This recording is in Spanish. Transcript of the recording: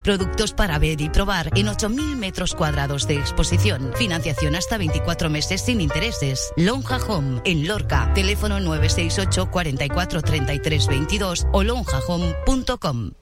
Productos para ver y probar en 8.000 metros cuadrados de exposición. Financiación hasta 24 meses sin intereses. Lonja Home, en Lorca. Teléfono 968 44 33 22 o lonjahome.com.